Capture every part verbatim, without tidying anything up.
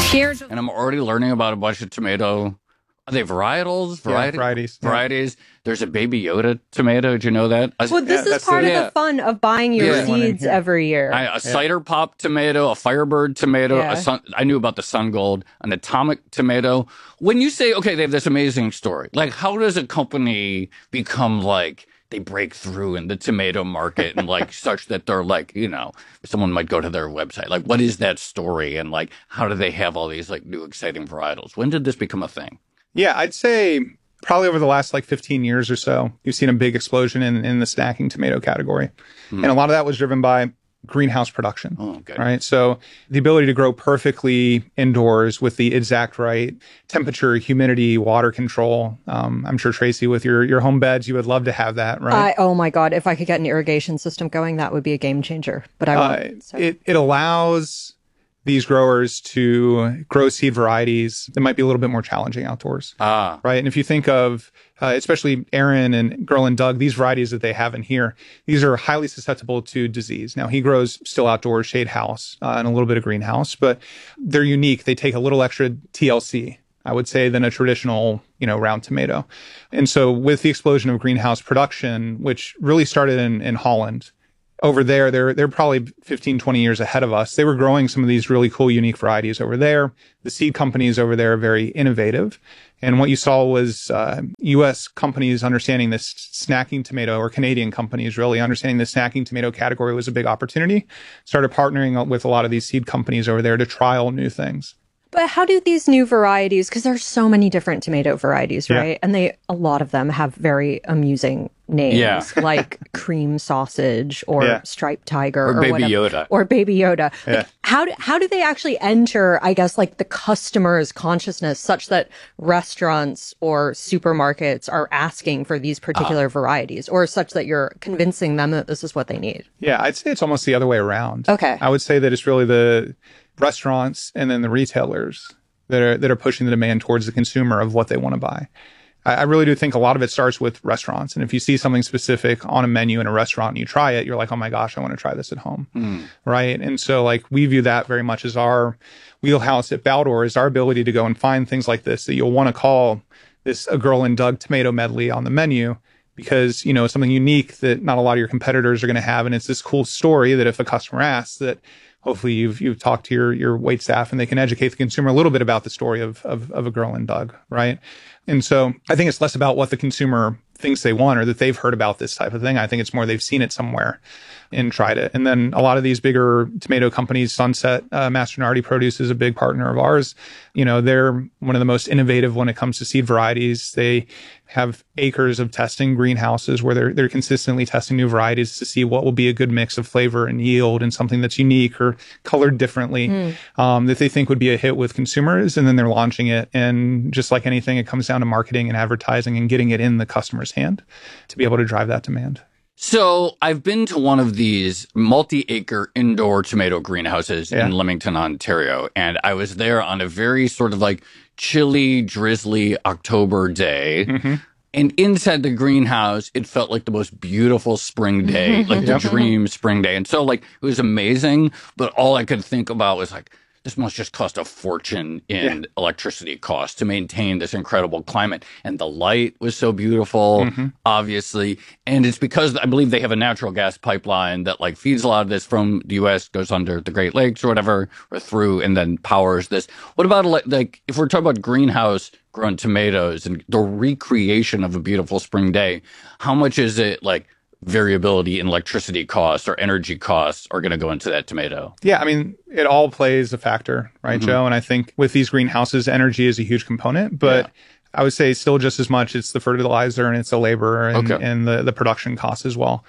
Here's and I'm already learning about a bunch of tomato. Are they varietals? Variety? Yeah, varieties. Varieties. Yeah. There's a Baby Yoda tomato. Do you know that? A, well, this yeah, is part the, of yeah. the fun of buying your Yeah. seeds every year. I, a yeah. cider pop tomato, a Firebird tomato. Yeah. A sun, I knew about the Sun Gold, an Atomic tomato. When you say, okay, they have this amazing story, like how does a company become like, they break through in the tomato market and like such that they're like, you know, someone might go to their website. Like, what is that story? And like, how do they have all these like new exciting varietals? When did this become a thing? Yeah, I'd say probably over the last like fifteen years or so, you've seen a big explosion in, in the snacking tomato category. Hmm. And a lot of that was driven by greenhouse production, oh, okay. right? So the ability to grow perfectly indoors with the exact right temperature, humidity, water control. Um, I'm sure, Tracy, with your, your home beds, you would love to have that, right? I, oh my God, if I could get an irrigation system going, that would be a game changer, but I won't. Uh, so. it, it allows these growers to grow seed varieties that might be a little bit more challenging outdoors. Ah. Right. And if you think of, uh, especially Aaron and Girl and Doug, these varieties that they have in here, these are highly susceptible to disease. Now, he grows still outdoors, shade house, uh, and a little bit of greenhouse, but they're unique. They take a little extra T L C, I would say, than a traditional, you know, round tomato. And so with the explosion of greenhouse production, which really started in, in Holland, over there, they're they're probably fifteen, twenty years ahead of us. They were growing some of these really cool, unique varieties over there. The seed companies over there are very innovative. And what you saw was uh, U S companies understanding this snacking tomato, or Canadian companies really understanding the snacking tomato category was a big opportunity. Started partnering with a lot of these seed companies over there to trial new things. But how do these new varieties, because there's so many different tomato varieties, right? Yeah. And they, a lot of them have very amusing names, Yeah. like cream sausage or Yeah. striped tiger Or or, Baby whatever, Yoda. or Baby Yoda. Yeah. Like, how do, how do they actually enter, I guess, like the customer's consciousness such that restaurants or supermarkets are asking for these particular Uh. varieties, or such that you're convincing them that this is what they need? Yeah, I'd say it's almost the other way around. Okay. I would say that it's really the restaurants and then the retailers that are that are pushing the demand towards the consumer of what they want to buy. I, I really do think a lot of it starts with restaurants. And if you see something specific on a menu in a restaurant and you try it, you're like, oh my gosh, I want to try this at home. Mm. Right. And so like we view that very much as our wheelhouse at Baldor, is our ability to go and find things like this that you'll want to call this a Girl and Doug tomato medley on the menu. Because, you know, it's something unique that not a lot of your competitors are going to have. And it's this cool story that if a customer asks, that hopefully you've you've talked to your your wait staff and they can educate the consumer a little bit about the story of of, of a Girl and Doug, right? And so I think it's less about what the consumer thinks they want or that they've heard about this type of thing. I think it's more they've seen it somewhere and tried it. And then a lot of these bigger tomato companies, Sunset, uh, Mastronardi Produce is a big partner of ours. You know, they're one of the most innovative when it comes to seed varieties. They have acres of testing greenhouses where they're they're consistently testing new varieties to see what will be a good mix of flavor and yield and something that's unique or colored differently, mm. um, that they think would be a hit with consumers. And then they're launching it. And just like anything, it comes down to marketing and advertising and getting it in the customer's hand to be able to drive that demand. So I've been to one of these multi-acre indoor tomato greenhouses yeah. in Leamington, Ontario, and I was there on a very sort of like chilly, drizzly October day. Mm-hmm. And inside the greenhouse, it felt like the most beautiful spring day, like the dream spring day. And so like it was amazing, but all I could think about was like, this must just cost a fortune in yeah. electricity costs to maintain this incredible climate. And the light was so beautiful, mm-hmm. obviously. And it's because I believe they have a natural gas pipeline that like feeds a lot of this from the U S, goes under the Great Lakes or whatever, or through, and then powers this. What about like, if we're talking about greenhouse grown tomatoes and the recreation of a beautiful spring day, how much is it like variability in electricity costs or energy costs are going to go into that tomato? Yeah, I mean, it all plays a factor, right, mm-hmm. Joe? And I think with these greenhouses, energy is a huge component, but yeah. I would say still just as much it's the fertilizer and it's the labor and, okay. and the, the production costs as well.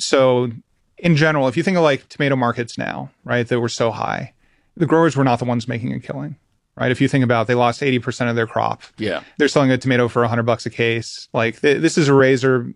So in general, if you think of like tomato markets now, right, that were so high, the growers were not the ones making a killing. Right. If you think about it, they lost eighty percent of their crop. Yeah. They're selling a tomato for a hundred bucks a case. Like th- this is a razor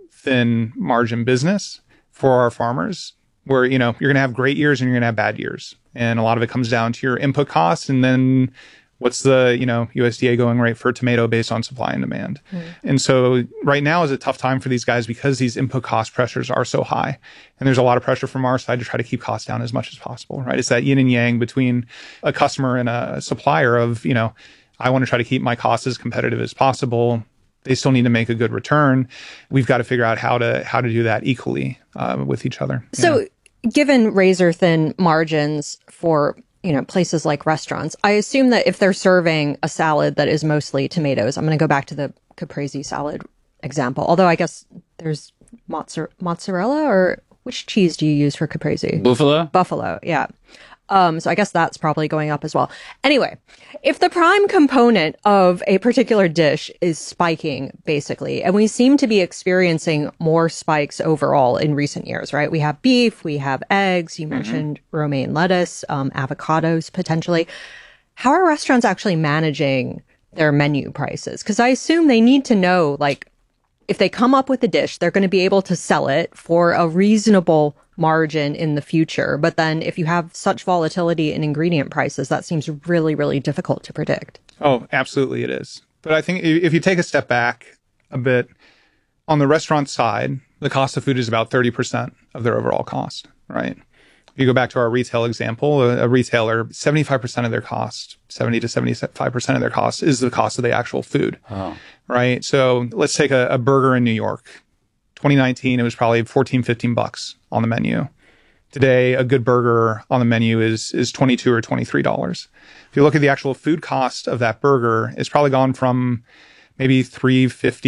thin margin business for our farmers where, you know, you're going to have great years and you're going to have bad years. And a lot of it comes down to your input costs and then What's the, you know, U S D A going rate for tomato based on supply and demand? Mm. And so right now is a tough time for these guys because these input cost pressures are so high. And there's a lot of pressure from our side to try to keep costs down as much as possible, right? It's that yin and yang between a customer and a supplier of, you know, I want to try to keep my costs as competitive as possible. They still need to make a good return. We've got to figure out how to how to do that equally uh, with each other. So know? Given razor thin margins for, you know, places like restaurants, I assume that if they're serving a salad that is mostly tomatoes, I'm going to go back to the caprese salad example. Although I guess there's mozzarella, mozzarella or which cheese do you use for caprese? Buffalo. Buffalo, yeah. Um, so I guess that's probably going up as well. Anyway, if the prime component of a particular dish is spiking, basically, and we seem to be experiencing more spikes overall in recent years, right? We have beef, we have eggs, you mm-hmm. mentioned romaine lettuce, um, avocados, potentially. How are restaurants actually managing their menu prices? Because I assume they need to know, like, if they come up with a dish, they're going to be able to sell it for a reasonable margin in the future. But then if you have such volatility in ingredient prices, that seems really, really difficult to predict. Oh, absolutely it is. But I think if you take a step back a bit, on the restaurant side, the cost of food is about thirty percent of their overall cost, right? If you go back to our retail example, a, a retailer, seventy-five percent of their cost, seventy to seventy-five percent of their cost is the cost of the actual food, oh. right? So let's take a, a burger in New York. twenty nineteen, it was probably fourteen, fifteen bucks on the menu. Today, a good burger on the menu is is twenty-two or twenty-three dollars. If you look at the actual food cost of that burger, it's probably gone from maybe three fifty